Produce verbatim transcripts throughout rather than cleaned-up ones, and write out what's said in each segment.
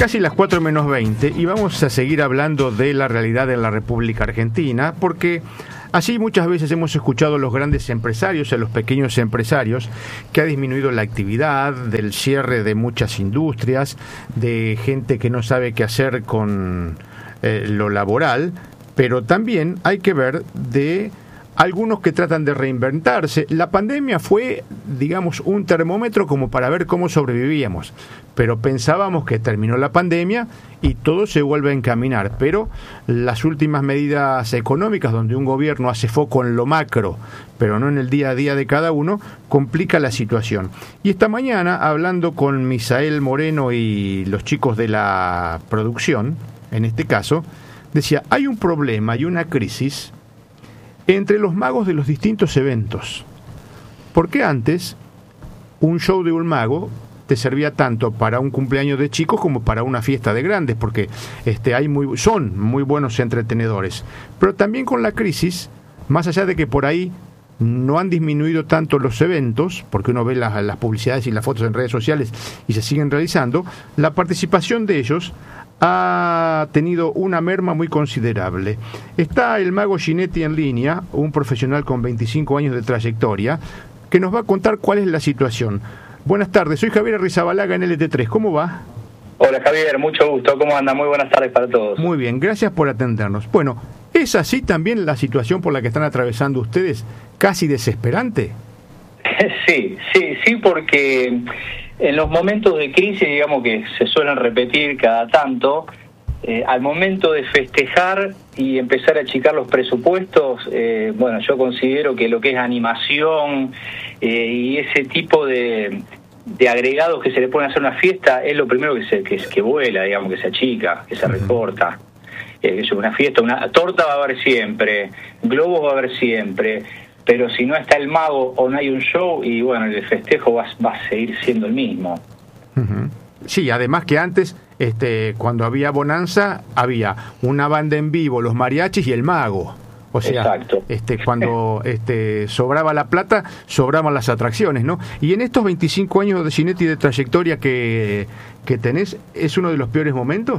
casi las cuatro menos veinte y vamos a seguir hablando de la realidad de la República Argentina, porque así muchas veces hemos escuchado a los grandes empresarios, a los pequeños empresarios, que ha disminuido la actividad, del cierre de muchas industrias, de gente que no sabe qué hacer con eh, lo laboral, pero también hay que ver de algunos que tratan de reinventarse. La pandemia fue, digamos, un termómetro como para ver cómo sobrevivíamos, pero pensábamos que terminó la pandemia y todo se vuelve a encaminar, pero las últimas medidas económicas, donde un gobierno hace foco en lo macro, pero no en el día a día de cada uno, complica la situación. Y esta mañana, hablando con Misael Moreno y los chicos de la producción, en este caso, decía, hay un problema y una crisis entre los magos de los distintos eventos. Porque antes, un show de un mago te servía tanto para un cumpleaños de chicos como para una fiesta de grandes, porque este, hay muy, son muy buenos entretenedores. Pero también con la crisis, más allá de que por ahí no han disminuido tanto los eventos, porque uno ve las, las publicidades y las fotos en redes sociales y se siguen realizando, la participación de ellos ha tenido una merma muy considerable. Está el mago Ginetti en línea, un profesional con veinticinco años de trayectoria, que nos va a contar cuál es la situación. Buenas tardes, soy Javier Arrizabalaga en L T tres, ¿cómo va? Hola Javier, mucho gusto, ¿cómo anda? Muy buenas tardes para todos. Muy bien, gracias por atendernos. Bueno, ¿es así también la situación por la que están atravesando ustedes, casi desesperante? Sí, sí, sí, porque en los momentos de crisis, digamos que se suelen repetir cada tanto, eh, al momento de festejar y empezar a achicar los presupuestos, eh, bueno, yo considero que lo que es animación eh, y ese tipo de, de agregados que se le pueden hacer a una fiesta es lo primero que se que, que vuela, digamos, que se achica, que se recorta. Eh, es una fiesta, una torta va a haber siempre, globos va a haber siempre, pero si no está el mago o no hay un show, y bueno, el festejo va, va a seguir siendo el mismo. Uh-huh. Sí, además que antes, este, cuando había bonanza, había una banda en vivo, los mariachis y el mago. O sea, exacto. este, cuando este, sobraba la plata, sobraban las atracciones, ¿no? Y en estos veinticinco años de Ginetti de trayectoria que, que tenés, ¿es uno de los peores momentos?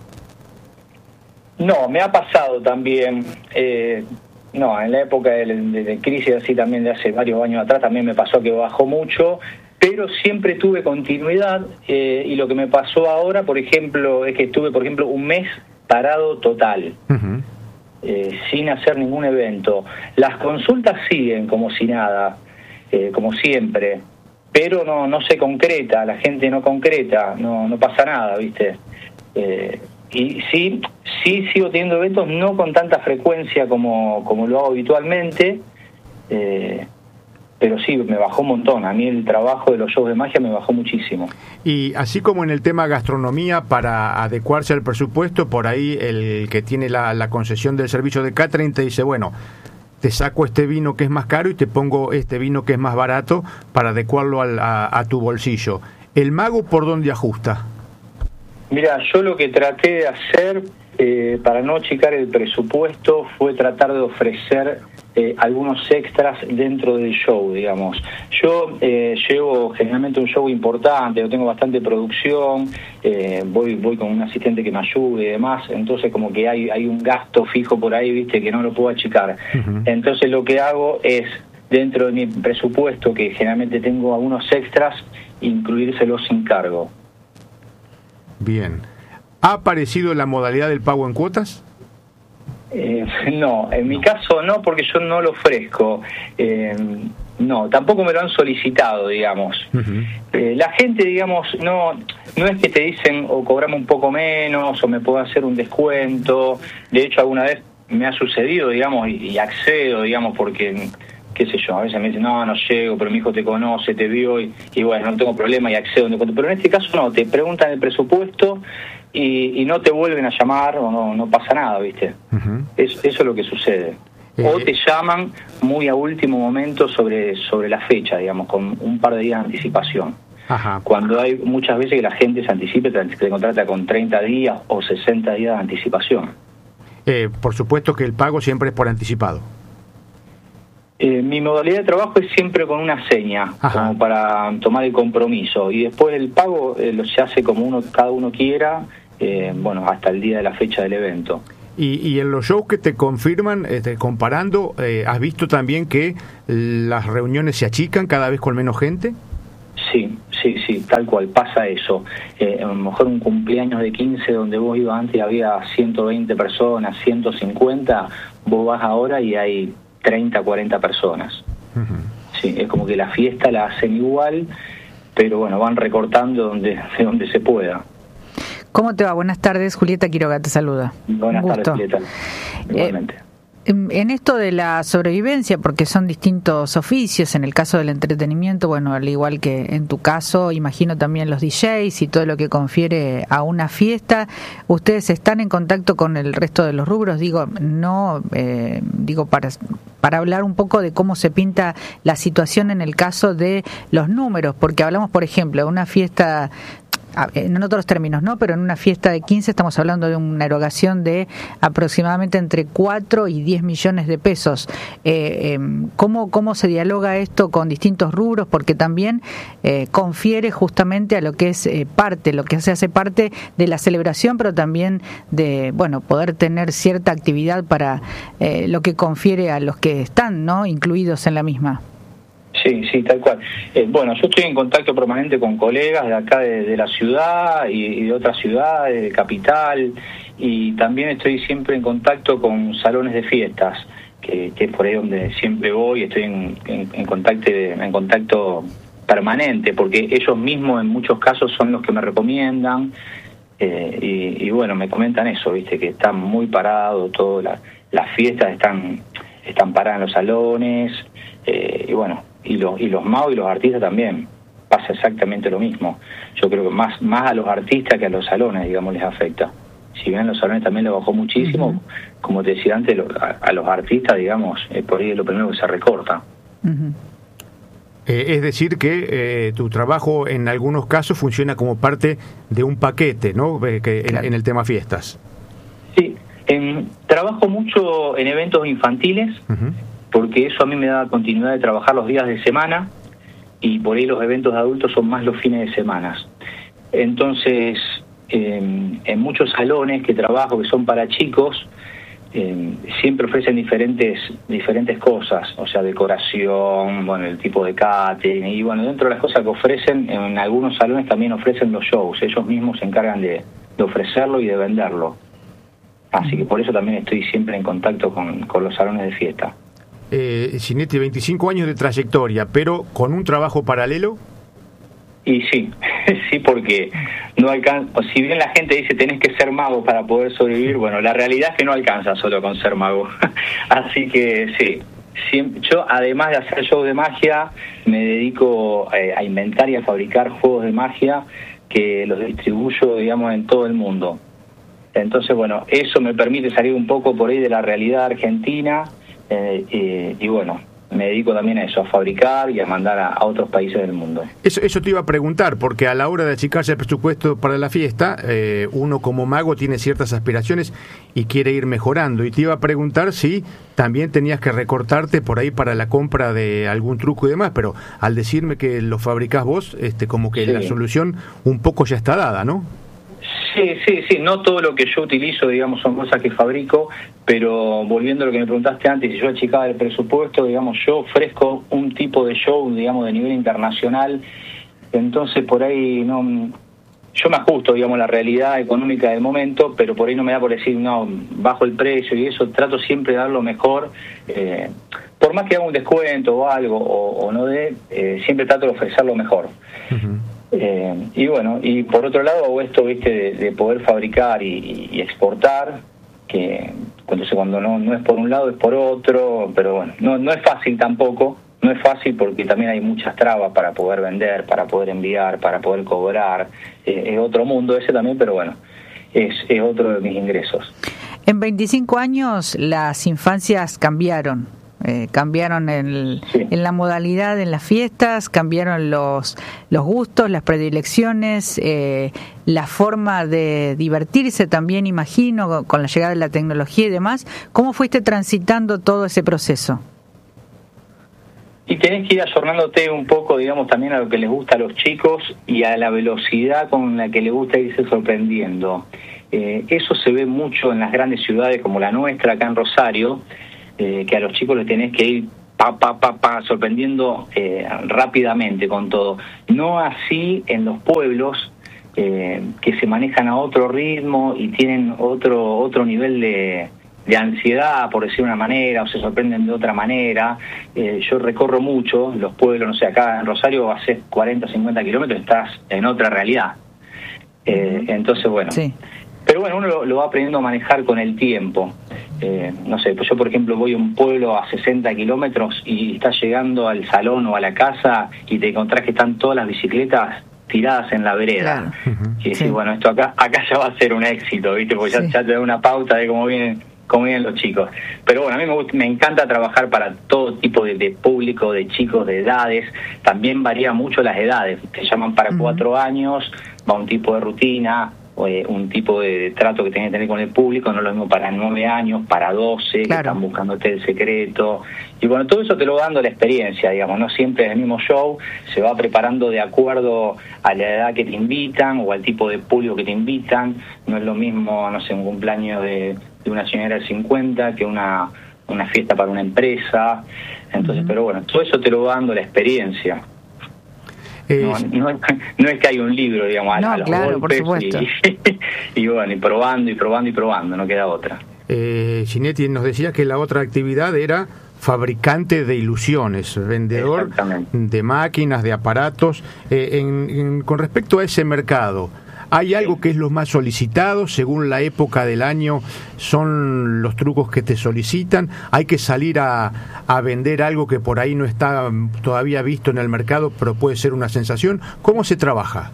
No, me ha pasado también... Eh, No, en la época de, de, de crisis, así también de hace varios años atrás, también me pasó que bajó mucho, pero siempre tuve continuidad eh, y lo que me pasó ahora, por ejemplo, es que estuve, por ejemplo, un mes parado total, uh-huh. eh, sin hacer ningún evento. Las consultas siguen como si nada, eh, como siempre, pero no no se concreta, la gente no concreta, no no pasa nada, ¿viste? Eh, Y sí, sí sigo teniendo eventos, no con tanta frecuencia como, como lo hago habitualmente, eh, pero sí, me bajó un montón. A mí el trabajo de los shows de magia me bajó muchísimo. Y así como en el tema gastronomía, para adecuarse al presupuesto, por ahí el que tiene la, la concesión del servicio de catering te dice, bueno, te saco este vino que es más caro y te pongo este vino que es más barato para adecuarlo al, a, a tu bolsillo. ¿El mago por dónde ajusta? Mira, yo lo que traté de hacer eh, para no achicar el presupuesto fue tratar de ofrecer eh, algunos extras dentro del show, digamos. Yo eh, llevo generalmente un show importante, yo tengo bastante producción, eh, voy voy con un asistente que me ayude y demás, entonces como que hay hay un gasto fijo por ahí, viste, que no lo puedo achicar. Uh-huh. Entonces lo que hago es, dentro de mi presupuesto, que generalmente tengo algunos extras, incluírselos sin cargo. Bien. ¿Ha aparecido la modalidad del pago en cuotas? Eh, no, en mi caso no, porque yo no lo ofrezco. Eh, no, tampoco me lo han solicitado, digamos. Uh-huh. Eh, la gente, digamos, no no es que te dicen o cobrame un poco menos o me puedo hacer un descuento. De hecho, alguna vez me ha sucedido, digamos, y, y accedo, digamos, porque... qué sé yo, a veces me dicen, no, no llego, pero mi hijo te conoce, te vio, y, y bueno, no tengo problema y accedo. Pero en este caso no, te preguntan el presupuesto y, y no te vuelven a llamar o no, no pasa nada, ¿viste? Uh-huh. Es, eso es lo que sucede. Eh... O te llaman muy a último momento sobre, sobre la fecha, digamos, con un par de días de anticipación. Ajá. Cuando hay muchas veces que la gente se anticipe, te, te contrata con treinta días o sesenta días de anticipación. Eh, por supuesto que el pago siempre es por anticipado. Eh, mi modalidad de trabajo es siempre con una seña, Ajá. como para tomar el compromiso, y después el pago eh, lo se hace como uno cada uno quiera, eh, bueno, hasta el día de la fecha del evento. Y, y en los shows que te confirman, este, comparando, eh, ¿has visto también que las reuniones se achican cada vez con menos gente? Sí, sí, sí, tal cual, pasa eso. Eh, a lo mejor un cumpleaños de quince donde vos ibas antes y había ciento veinte personas, ciento cincuenta, vos vas ahora y hay treinta, cuarenta personas. Uh-huh. Sí, es como que la fiesta la hacen igual, pero bueno, van recortando donde, de donde se pueda. ¿Cómo te va? Buenas tardes, Julieta Quiroga te saluda. Buenas tardes, Julieta. Igualmente. Eh, En esto de la sobrevivencia, porque son distintos oficios, en el caso del entretenimiento, bueno, al igual que en tu caso, imagino también los D Js y todo lo que confiere a una fiesta, ¿ustedes están en contacto con el resto de los rubros? Digo, no, eh, digo, para, para hablar un poco de cómo se pinta la situación en el caso de los números, porque hablamos, por ejemplo, de una fiesta... en otros términos, ¿no? Pero en una fiesta de quince estamos hablando de una erogación de aproximadamente entre cuatro y diez millones de pesos. Eh, eh, ¿cómo, ¿Cómo se dialoga esto con distintos rubros? Porque también eh, confiere justamente a lo que es eh, parte, lo que se hace parte de la celebración, pero también de, bueno, poder tener cierta actividad para eh, lo que confiere a los que están, ¿no? Incluidos en la misma. Sí, sí, tal cual. Eh, bueno, yo estoy en contacto permanente con colegas de acá de, de la ciudad y, y de otras ciudades, de Capital, y también estoy siempre en contacto con salones de fiestas, que, que es por ahí donde siempre voy, estoy en, en, en, contacto, en contacto permanente, porque ellos mismos en muchos casos son los que me recomiendan, eh, y, y bueno, me comentan eso, viste, que está muy parado todo, la, las fiestas están, están paradas en los salones, eh, y bueno, y los y los magos y los artistas también pasa exactamente lo mismo. Yo creo que más más a los artistas que a los salones, digamos, les afecta. Si bien los salones también le bajó muchísimo, uh-huh. como te decía antes, lo, a, a los artistas, digamos, eh, por ahí es lo primero que se recorta. Uh-huh. Eh, es decir que eh, tu trabajo en algunos casos funciona como parte de un paquete, ¿no? Eh, que en, en el tema fiestas. Sí, en, trabajo mucho en eventos infantiles. Uh-huh. Porque eso a mí me da continuidad de trabajar los días de semana y por ahí los eventos de adultos son más los fines de semana. Entonces, eh, en muchos salones que trabajo que son para chicos, eh, siempre ofrecen diferentes diferentes cosas, o sea, decoración, bueno, el tipo de catering, y bueno, dentro de las cosas que ofrecen, en algunos salones también ofrecen los shows, ellos mismos se encargan de, de ofrecerlo y de venderlo. Así que por eso también estoy siempre en contacto con, con los salones de fiesta. Eh, Ginetti, veinticinco años de trayectoria, pero con un trabajo paralelo. Y sí, sí, porque no alcanza, si bien la gente dice tenés que ser mago para poder sobrevivir, bueno, la realidad es que no alcanza solo con ser mago. Así que sí, siempre, yo además de hacer shows de magia, me dedico eh, a inventar y a fabricar juegos de magia que los distribuyo, digamos, en todo el mundo. Entonces, bueno, eso me permite salir un poco por ahí de la realidad argentina. Eh, y, y bueno, me dedico también a eso, a fabricar y a mandar a, a otros países del mundo. Eso, eso te iba a preguntar, porque a la hora de achicarse el presupuesto para la fiesta, eh, uno como mago tiene ciertas aspiraciones y quiere ir mejorando. Y te iba a preguntar si también tenías que recortarte por ahí para la compra de algún truco y demás, pero al decirme que lo fabricás vos, este, como que sí. La solución un poco ya está dada, ¿no? Sí, sí, sí, no todo lo que yo utilizo, digamos, son cosas que fabrico, pero volviendo a lo que me preguntaste antes, si yo achicaba el presupuesto, digamos, yo ofrezco un tipo de show, digamos, de nivel internacional, entonces por ahí no, yo me ajusto, digamos, a la realidad económica del momento, pero por ahí no me da por decir, no, bajo el precio y eso, trato siempre de dar lo mejor, eh, por más que haga un descuento o algo, o, o no dé, eh, siempre trato de ofrecer lo mejor. Uh-huh. Eh, y bueno, y por otro lado hago esto, viste, de, de poder fabricar y, y exportar, que entonces cuando no no es por un lado es por otro, pero bueno, no no es fácil tampoco, no es fácil porque también hay muchas trabas para poder vender, para poder enviar, para poder cobrar, eh, es otro mundo ese también, pero bueno, es, es otro de mis ingresos. En veinticinco años las infancias cambiaron. Eh, cambiaron el, sí. en la modalidad, en las fiestas, cambiaron los los gustos, las predilecciones, eh, la forma de divertirse también, imagino, con la llegada de la tecnología y demás. ¿Cómo fuiste transitando todo ese proceso? Y tenés que ir ayornándote un poco, digamos, también a lo que les gusta a los chicos y a la velocidad con la que les gusta irse sorprendiendo. Eh, eso se ve mucho en las grandes ciudades como la nuestra, acá en Rosario, eh, que a los chicos les tenés que ir pa, pa, pa, pa, sorprendiendo eh, rápidamente con todo. No así en los pueblos, eh, que se manejan a otro ritmo y tienen otro, otro nivel de... de ansiedad, por decir una manera, o se sorprenden de otra manera. Eh, yo recorro mucho los pueblos, no sé, acá en Rosario haces cuarenta, cincuenta kilómetros, estás en otra realidad. Eh, entonces, bueno. Sí. Pero bueno, uno lo, lo va aprendiendo a manejar con el tiempo. Eh, no sé, pues yo, por ejemplo, voy a un pueblo a sesenta kilómetros y estás llegando al salón o a la casa y te encontrás que están todas las bicicletas tiradas en la vereda. Claro. Uh-huh. Y decís, sí. bueno, esto acá acá ya va a ser un éxito, ¿viste? Porque sí. ya, ya te da una pauta de cómo vienen como vienen los chicos. Pero bueno, a mí me gusta, me encanta trabajar para todo tipo de, de público, de chicos, de edades. También varía mucho las edades. Te llaman para uh-huh. cuatro años, va un tipo de rutina, o, eh, un tipo de trato que tenés que tener con el público, no es lo mismo para nueve años, para doce, claro. que están buscándote el secreto. Y bueno, todo eso te lo va dando la experiencia, digamos, no siempre es el mismo show, se va preparando de acuerdo a la edad que te invitan o al tipo de público que te invitan. No es lo mismo, no sé, un cumpleaños de... de una señora de cincuenta que una una fiesta para una empresa. Entonces, uh-huh. pero bueno, todo eso te lo va dando la experiencia. Eh, no, no, no es que hay un libro, digamos, a, no, a los claro, golpes por supuesto. Y, y bueno, y probando y probando y probando, no queda otra. Eh, Ginetti nos decía que la otra actividad era fabricante de ilusiones, vendedor de máquinas, de aparatos. Eh, en, en, con respecto a ese mercado, ¿hay algo que es lo más solicitado según la época del año? ¿Son los trucos que te solicitan? ¿Hay que salir a, a vender algo que por ahí no está todavía visto en el mercado, pero puede ser una sensación? ¿Cómo se trabaja?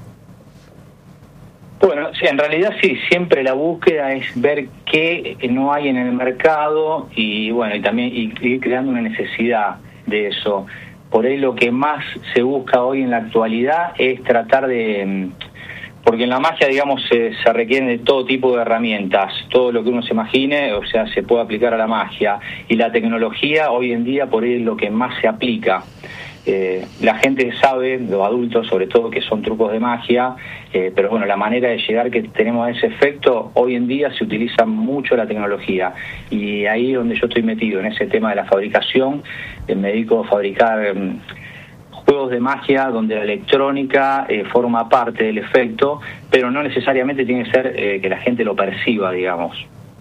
Bueno, sí, en realidad sí, siempre la búsqueda es ver qué no hay en el mercado y bueno, y también y, ir creando una necesidad de eso. Por ahí lo que más se busca hoy en la actualidad es tratar de... Porque en la magia, digamos, se, se requieren de todo tipo de herramientas, todo lo que uno se imagine, o sea, se puede aplicar a la magia. Y la tecnología hoy en día por ahí es lo que más se aplica. Eh, la gente sabe, los adultos sobre todo, que son trucos de magia, eh, pero bueno, la manera de llegar que tenemos a ese efecto, hoy en día se utiliza mucho la tecnología. Y ahí es donde yo estoy metido, en ese tema de la fabricación, eh, me dedico a fabricar... Eh, juegos de magia donde la electrónica eh, forma parte del efecto, pero no necesariamente tiene que ser eh, que la gente lo perciba, digamos.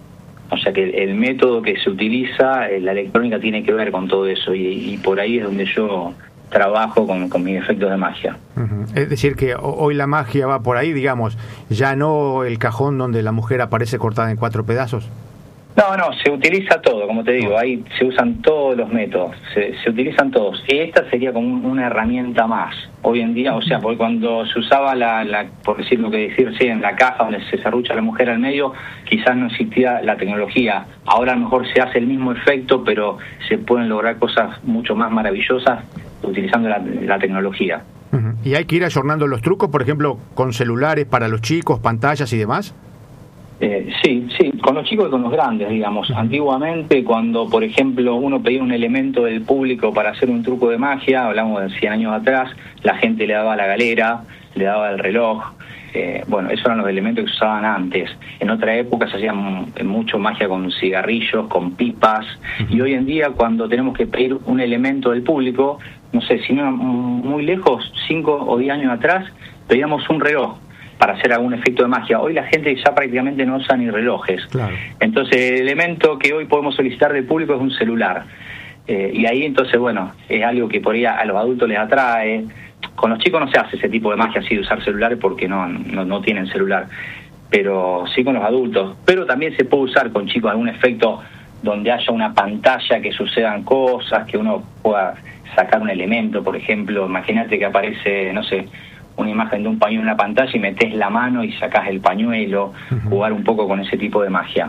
O sea que el, el método que se utiliza, eh, la electrónica tiene que ver con todo eso y, y por ahí es donde yo trabajo con, con mis efectos de magia. Uh-huh. Es decir que hoy la magia va por ahí, digamos, ya no el cajón donde la mujer aparece cortada en cuatro pedazos. No, no, se utiliza todo, como te digo, ahí se usan todos los métodos, se, se utilizan todos. Y esta sería como una herramienta más. Hoy en día, o sea, porque cuando se usaba, la, la por decir lo que decir, sí, en la caja donde se serrucha la mujer al medio, quizás no existía la tecnología. Ahora a lo mejor se hace el mismo efecto, pero se pueden lograr cosas mucho más maravillosas utilizando la, la tecnología. Uh-huh. ¿Y hay que ir ayornando los trucos, por ejemplo, con celulares para los chicos, pantallas y demás? Eh, sí, sí, con los chicos y con los grandes, digamos. Antiguamente, cuando, por ejemplo, uno pedía un elemento del público para hacer un truco de magia, hablamos de cien años atrás, la gente le daba la galera, le daba el reloj. Eh, bueno, esos eran los elementos que se usaban antes. En otra época se hacía mucho magia con cigarrillos, con pipas. Y hoy en día, cuando tenemos que pedir un elemento del público, no sé, si no muy lejos, cinco o diez años atrás, pedíamos un reloj para hacer algún efecto de magia. Hoy la gente ya prácticamente no usa ni relojes. Claro. Entonces el elemento que hoy podemos solicitar del público es un celular. Eh, y ahí entonces, bueno, es algo que por ahí a, a los adultos les atrae. Con los chicos no se hace ese tipo de magia así de usar celulares porque no, no, no tienen celular. Pero sí con los adultos. Pero también se puede usar con chicos algún efecto donde haya una pantalla, que sucedan cosas, que uno pueda sacar un elemento, por ejemplo. Imagínate que aparece, no sé, una imagen de un pañuelo en la pantalla y metes la mano y sacás el pañuelo, uh-huh. jugar un poco con ese tipo de magia.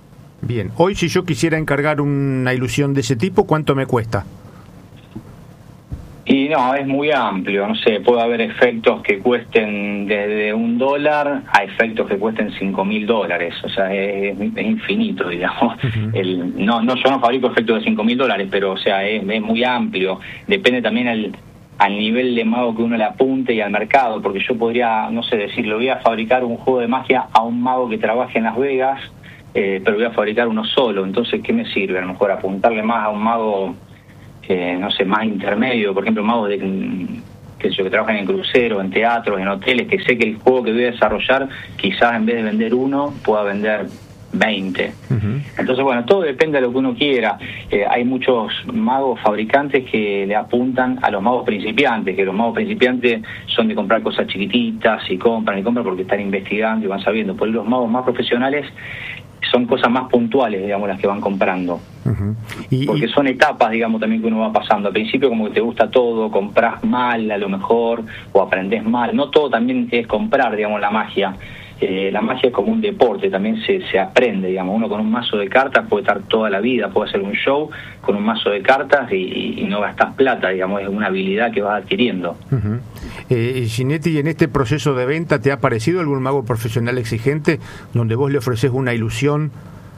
Bien, hoy si yo quisiera encargar una ilusión de ese tipo, ¿cuánto me cuesta? Y no, es muy amplio, no sé, puede haber efectos que cuesten desde un dólar a efectos que cuesten cinco mil dólares, o sea, es, es infinito, digamos. Uh-huh. El, no, no, yo no fabrico efectos de cinco mil dólares, pero, o sea, es, es muy amplio, depende también al, al nivel de mago que uno le apunte y al mercado, porque yo podría, no sé, decir, le voy a fabricar un juego de magia a un mago que trabaje en Las Vegas, eh, pero voy a fabricar uno solo, entonces, ¿qué me sirve? A lo mejor apuntarle más a un mago... Eh, no sé, más intermedio, por ejemplo, magos de, que, yo, que trabajan en cruceros, en teatros, en hoteles, que sé que el juego que voy a desarrollar, quizás en vez de vender uno, pueda vender veinte. Uh-huh. Entonces, bueno, todo depende de lo que uno quiera. Eh, hay muchos magos fabricantes que le apuntan a los magos principiantes, que los magos principiantes son de comprar cosas chiquititas y compran y compran porque están investigando y van sabiendo. Por los magos más profesionales son cosas más puntuales, digamos, las que van comprando. Uh-huh. y, Porque son etapas, digamos, también que uno va pasando. Al principio como que te gusta todo, compras mal a lo mejor, o aprendés mal. No todo también es comprar, digamos, la magia. Eh, la magia es como un deporte, también se, se aprende, digamos. Uno con un mazo de cartas puede estar toda la vida, puede hacer un show con un mazo de cartas y, y no gastas plata, digamos, es una habilidad que vas adquiriendo. Uh-huh. Eh, Ginetti, ¿en este proceso de venta te ha parecido algún mago profesional exigente donde vos le ofreces una ilusión?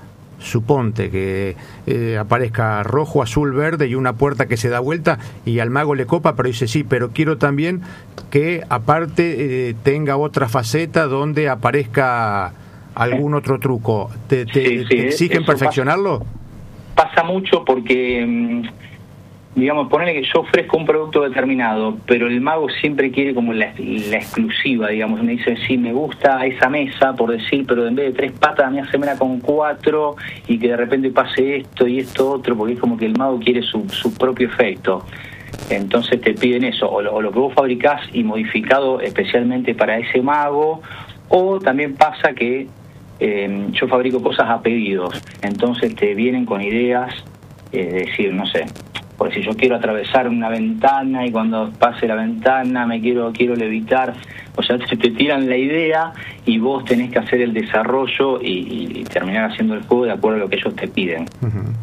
Suponte que eh, aparezca rojo, azul, verde y una puerta que se da vuelta y al mago le copa, pero dice sí, pero quiero también que aparte eh, tenga otra faceta donde aparezca algún otro truco. ¿Te, te, sí, sí, te exigen perfeccionarlo? Pasa, pasa mucho porque... digamos, ponerle que yo ofrezco un producto determinado, pero el mago siempre quiere como la, la exclusiva, digamos, me dice, sí, me gusta esa mesa, por decir, pero en vez de tres patas me hace mera con cuatro y que de repente pase esto y esto otro, porque es como que el mago quiere su, su propio efecto. Entonces te piden eso, o lo, o lo que vos fabricás y modificado especialmente para ese mago, o también pasa que eh, yo fabrico cosas a pedidos, entonces te vienen con ideas, eh, de decir, no sé, porque si yo quiero atravesar una ventana y cuando pase la ventana me quiero quiero levitar, o sea, te, te tiran la idea y vos tenés que hacer el desarrollo y, y terminar haciendo el juego de acuerdo a lo que ellos te piden. Uh-huh.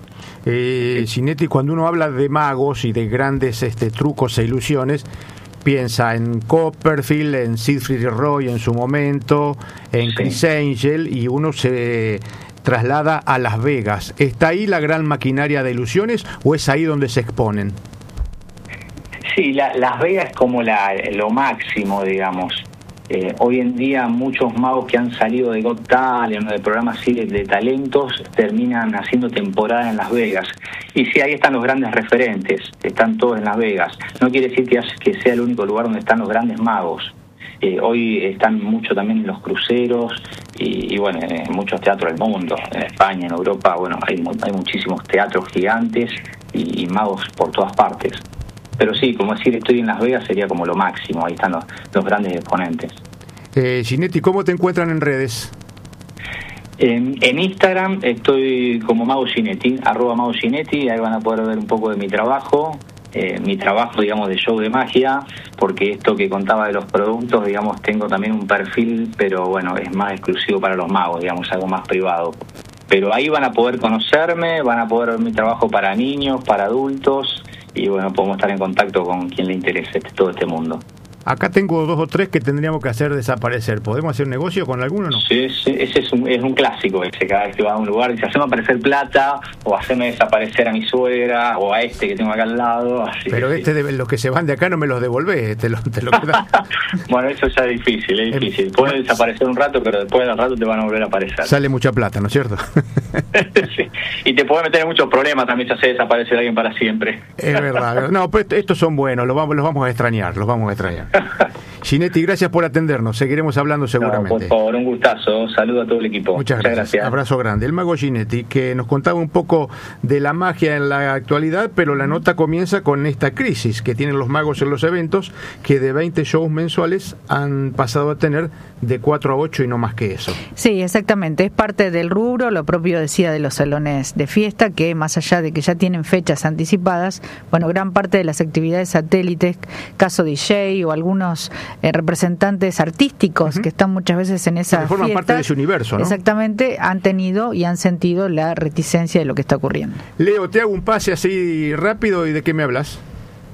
Eh, Ginetti, cuando uno habla de magos y de grandes este, trucos e ilusiones, piensa en Copperfield, en Siegfried y Roy en su momento, en sí. Chris Angel, y uno se traslada a Las Vegas. ¿Está ahí la gran maquinaria de ilusiones o es ahí donde se exponen? Sí, la, Las Vegas es como la, lo máximo, digamos. Eh, hoy en día muchos magos que han salido de Got Talent, de programas así de, de talentos, terminan haciendo temporada en Las Vegas. Y sí, ahí están los grandes referentes, están todos en Las Vegas. No quiere decir que, que sea el único lugar donde están los grandes magos. Eh, hoy están mucho también en los cruceros y, y bueno, en muchos teatros del mundo, en España, en Europa, bueno, hay, hay muchísimos teatros gigantes y, y magos por todas partes. Pero sí, como decir estoy en Las Vegas sería como lo máximo, ahí están los, los grandes exponentes. Eh, Ginetti, ¿cómo te encuentran en redes? En, en Instagram estoy como Mago Ginetti, arroba Mago Ginetti, ahí van a poder ver un poco de mi trabajo. Eh, mi trabajo, digamos, de show de magia, porque esto que contaba de los productos, digamos, tengo también un perfil, pero bueno, es más exclusivo para los magos, digamos, algo más privado. Pero ahí van a poder conocerme, van a poder ver mi trabajo para niños, para adultos, y bueno, podemos estar en contacto con quien le interese todo este mundo. Acá tengo dos o tres que tendríamos que hacer desaparecer. ¿Podemos hacer negocio con alguno o no? Sí, sí, ese es un, es un clásico ese. Cada vez que vas a un lugar dice, haceme aparecer plata, o haceme desaparecer a mi suegra, o a este que tengo acá al lado. Así Pero que, este sí. de, los que se van de acá no me los devolvés, te lo, te lo quedas. Bueno, eso ya es difícil, es difícil. Pueden desaparecer un rato, pero después del rato te van a volver a aparecer. Sale mucha plata, ¿no es cierto? Sí. Y te puede meter en muchos problemas también si hace desaparecer a alguien para siempre. Es verdad. No, pues estos son buenos, los vamos, los vamos a extrañar, los vamos a extrañar. Ginetti, gracias por atendernos. Seguiremos hablando seguramente. No, por favor, un gustazo. Saludo a todo el equipo. Muchas gracias. Muchas gracias. Abrazo grande. El mago Ginetti, que nos contaba un poco de la magia en la actualidad, pero la nota comienza con esta crisis que tienen los magos en los eventos, que de veinte shows mensuales han pasado a tener de cuatro a ocho y no más que eso. Sí, exactamente. Es parte del rubro, lo propio decía de los salones de fiesta, que más allá de que ya tienen fechas anticipadas, bueno, gran parte de las actividades satélites, caso D J o algunos eh, representantes artísticos uh-huh. que están muchas veces en esas fiestas, forman parte de ese universo, ¿no? Exactamente, han tenido y han sentido la reticencia de lo que está ocurriendo. Leo, te hago un pase así rápido y ¿de qué me hablas?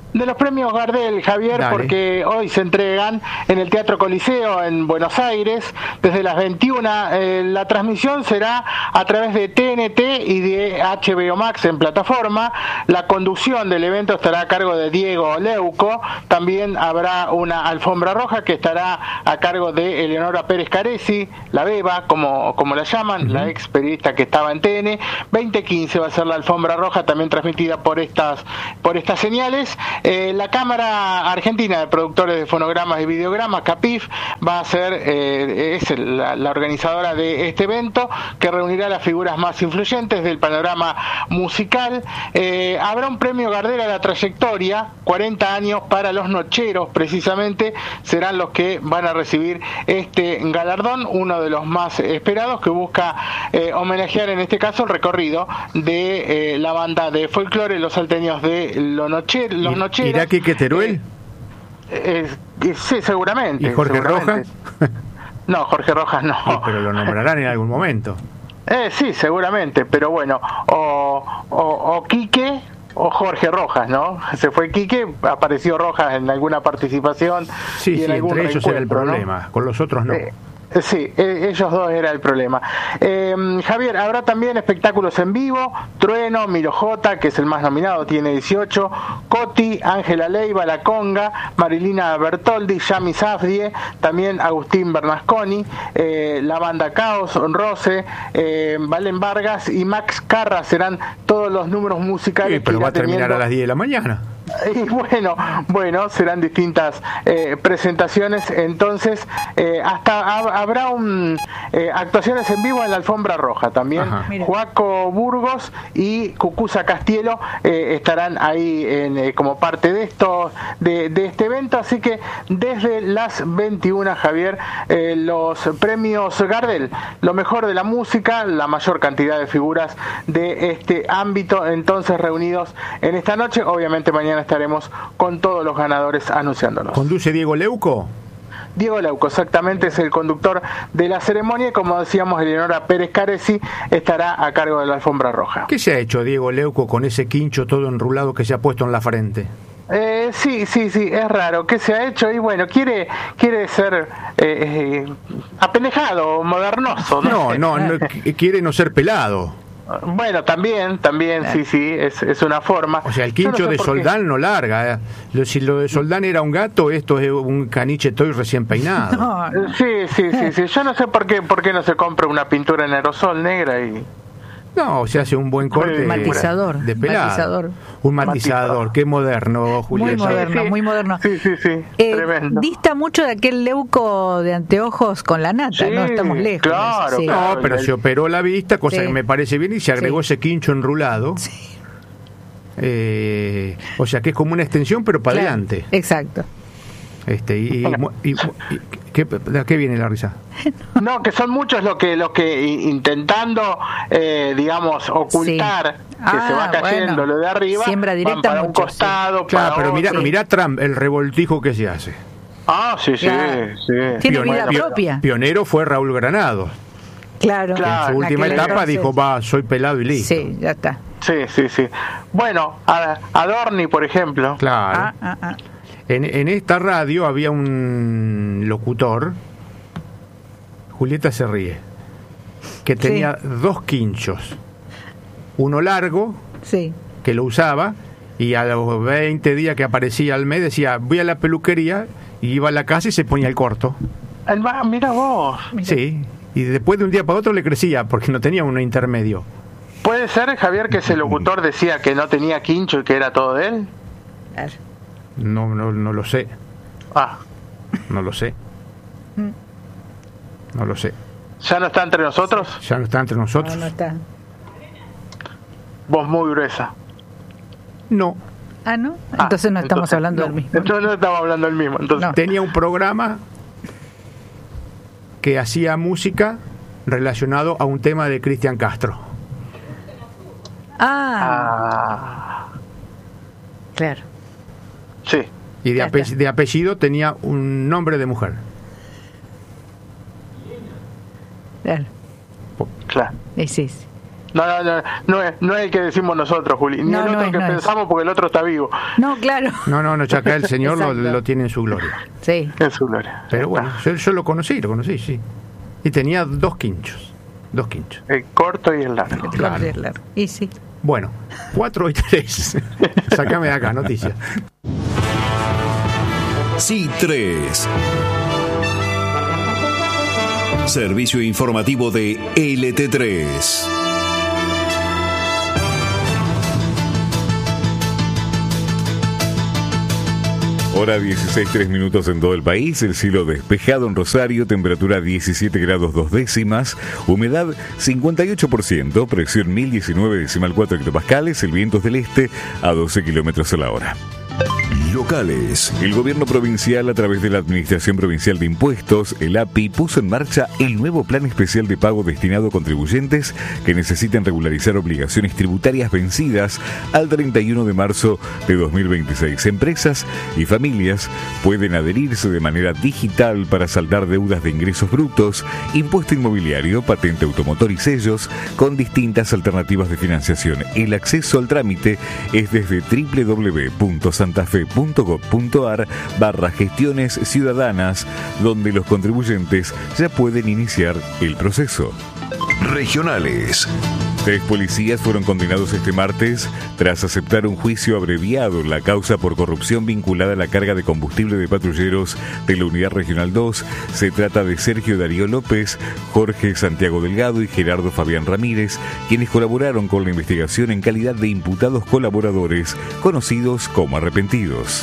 De los premios Gardel, Javier, Dale. Porque hoy se entregan en el Teatro Coliseo en Buenos Aires desde las veintiuna. Eh, la transmisión será a través de T N T y de H B O Max en plataforma. La conducción del evento estará a cargo de Diego Leuco. También habrá una alfombra roja que estará a cargo de Eleonora Pérez Caresi, la Beba, como, como la llaman, uh-huh. la ex periodista que estaba en T N. veinte quince va a ser la alfombra roja, también transmitida por estas, por estas señales. Eh, la Cámara Argentina de Productores de Fonogramas y Videogramas, CAPIF, va a ser eh, es la, la organizadora de este evento, que reunirá las figuras más influyentes del panorama musical. Eh, habrá un premio Gardel a la trayectoria, cuarenta años para los nocheros, precisamente, serán los que van a recibir este galardón, uno de los más esperados, que busca eh, homenajear en este caso el recorrido de eh, la banda de folclore, los salteños de lo noche, los nocheros. ¿Irá Quique Teruel? Eh, eh, sí, seguramente. ¿Y Jorge seguramente. Rojas? No, Jorge Rojas no. Sí, pero lo nombrarán en algún momento. Eh, sí, seguramente, pero bueno, o, o, o Quique o Jorge Rojas, ¿no? Se fue Quique, apareció Rojas en alguna participación. Sí, y sí, en algún entre ellos era el problema, ¿no? Con los otros no. Eh, Sí, ellos dos era el problema. Eh, Javier, habrá también espectáculos en vivo. Trueno, Miro J, que es el más nominado, tiene dieciocho. Coti, Ángela Leiva, La Conga, Marilina Bertoldi, Yami Safdie, también Agustín Bernasconi, eh, la banda Caos, Rose, eh, Valen Vargas y Max Carra serán todos los números musicales. Sí, pero que va a terminar teniendo... a las diez de la mañana. Y bueno, bueno, serán distintas eh, presentaciones. Entonces, eh, hasta hab- habrá un, eh, actuaciones en vivo en la alfombra roja también. Joaco Burgos y Cucuza Castielo eh, estarán ahí en, eh, como parte de esto, de, de este evento. Así que desde las veintiuna, Javier, eh, los premios Gardel, lo mejor de la música, la mayor cantidad de figuras de este ámbito, entonces reunidos en esta noche. Obviamente mañana estaremos con todos los ganadores anunciándolos. ¿Conduce Diego Leuco? Diego Leuco, exactamente, es el conductor de la ceremonia y, como decíamos, Eleonora Pérez Caresi estará a cargo de la alfombra roja. ¿Qué se ha hecho Diego Leuco con ese quincho todo enrulado que se ha puesto en la frente? Eh, sí, sí, sí, es raro. ¿Qué se ha hecho? Y bueno, quiere quiere ser eh, eh, apendejado, modernoso. No, no, no, no quiere no ser pelado. Bueno, también, también, sí, sí, es, es una forma. O sea, el quincho no sé de Soldán no larga. ¿eh? Si lo de Soldán era un gato, esto es un caniche toy recién peinado. No, no. Sí, sí, sí, sí. Yo no sé por qué, por qué no se compra una pintura en aerosol negra y... No, se hace un buen corte. Un matizador. De pelado. Matizador. Un matizador. matizador. Qué moderno, Julieta. Muy moderno, sí, muy moderno. Sí, sí, sí. Eh, tremendo. Dista mucho de aquel Leuco de anteojos con la nata, sí, ¿no? Estamos lejos. Claro, sí. claro. No, pero se operó la vista, cosa sí. que me parece bien, y se agregó sí. ese quincho enrulado. Sí. Eh, o sea, que es como una extensión, pero para claro, adelante. Exacto. Este, y, y, y, y ¿qué, ¿de qué viene la risa? No, que son muchos los que los que intentando, eh, digamos, ocultar sí. que ah, se va cayendo bueno. lo de arriba, siembra directa van para mucho, un costado, sí. para claro, pero mira, sí. mira Trump, el revoltijo que se hace. Ah, sí, sí, claro. sí. Tiene Pione- vida pio- propia. Pionero fue Raúl Granados. Claro. Que en su última etapa entonces dijo, va, soy pelado y listo. Sí, ya está. Sí, sí, sí. Bueno, Adorni, por ejemplo. Claro. Ah, ah, ah. En, en esta radio había un locutor, Julieta se ríe, que tenía sí. dos quinchos. Uno largo, sí. que lo usaba, y a los veinte días que aparecía al mes decía, voy a la peluquería, y iba a la casa y se ponía el corto. El, mira vos. Sí, y después de un día para otro le crecía, porque no tenía un intermedio. ¿Puede ser, Javier, que ese locutor decía que no tenía quincho y que era todo de él? Claro. No, no, no lo sé. Ah. No lo sé. No lo sé. ¿Ya no está entre nosotros? Ya no está entre nosotros. No, no está. Voz muy gruesa. No. Ah, ¿no? Entonces ah, no estamos entonces, hablando no, del mismo. Entonces no estamos hablando del mismo. Entonces. No. Tenía un programa que hacía música relacionado a un tema de Cristian Castro. Ah. ah. Claro. Sí. Y de, ape- de apellido tenía un nombre de mujer. Claro. Claro. Sí, sí, sí. No, no, no, no es, no es el que decimos nosotros, Juli. Ni No, el otro no es, que no es. pensamos porque el otro está vivo. No, claro. No, no, no, ya acá el señor lo, Exacto. lo tiene en su gloria. Sí. Es su gloria. Pero bueno, yo, yo lo conocí, lo conocí, sí. Y tenía dos quinchos. Dos quinchos. El corto y el largo. Claro. Y sí. Bueno, cuatro y tres. Sácame de acá, noticias. Sí tres. Servicio informativo de L T tres. Hora dieciséis, tres minutos en todo el país, el cielo despejado en Rosario, temperatura diecisiete grados dos décimas, humedad cincuenta y ocho por ciento, presión mil diecinueve decimal cuatro hectopascales, el viento es del este a doce kilómetros a la hora. Locales. El gobierno provincial, a través de la Administración Provincial de Impuestos, el A P I, puso en marcha el nuevo plan especial de pago destinado a contribuyentes que necesiten regularizar obligaciones tributarias vencidas al treinta y uno de marzo de dos mil veintiséis. Empresas y familias pueden adherirse de manera digital para saldar deudas de ingresos brutos, impuesto inmobiliario, patente automotor y sellos, con distintas alternativas de financiación. El acceso al trámite es desde doble u doble u doble u punto santafe punto gob punto ar barra gestiones ciudadanas, donde los contribuyentes ya pueden iniciar el proceso. Regionales. Tres policías fueron condenados este martes tras aceptar un juicio abreviado en la causa por corrupción vinculada a la carga de combustible de patrulleros de la Unidad Regional dos. Se trata de Sergio Darío López, Jorge Santiago Delgado y Gerardo Fabián Ramírez, quienes colaboraron con la investigación en calidad de imputados colaboradores, conocidos como arrepentidos.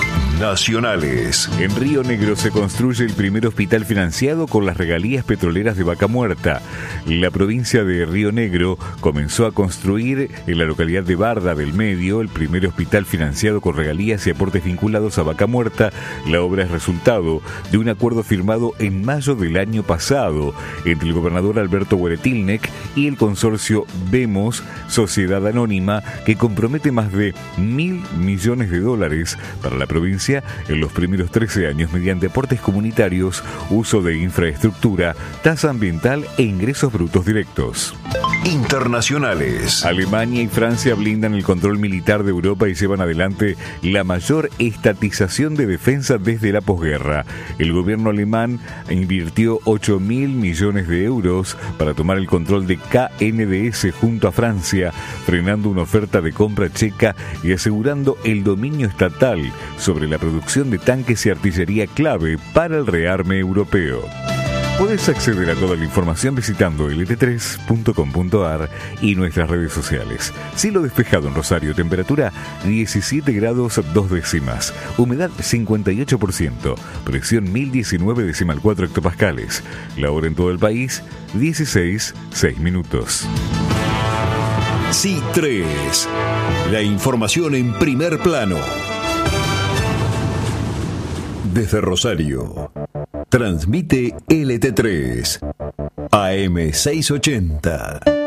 Nacionales. En Río Negro se construye el primer hospital financiado con las regalías petroleras de Vaca Muerta. La provincia de Río Negro comenzó a construir en la localidad de Barda del Medio el primer hospital financiado con regalías y aportes vinculados a Vaca Muerta. La obra es resultado de un acuerdo firmado en mayo del año pasado entre el gobernador Alberto Hueretilnec y el consorcio Vemos, Sociedad Anónima, que compromete más de mil millones de dólares para la provincia en los primeros trece años mediante aportes comunitarios, uso de infraestructura, tasa ambiental e ingresos brutos directos. Internacionales. Alemania y Francia blindan el control militar de Europa y llevan adelante la mayor estatización de defensa desde la posguerra. El gobierno alemán invirtió ocho mil millones de euros para tomar el control de K N D S junto a Francia, frenando una oferta de compra checa y asegurando el dominio estatal sobre la producción de tanques y artillería clave para el rearme europeo. Puedes acceder a toda la información visitando L T tres punto com punto ar y nuestras redes sociales. Cielo despejado en Rosario, temperatura diecisiete grados dos décimas, humedad cincuenta y ocho por ciento, presión mil diecinueve decimal cuatro hectopascales. La hora en todo el país, dieciséis, seis minutos. Sí tres. La información en primer plano. Desde Rosario, transmite L T tres, A M seiscientos ochenta.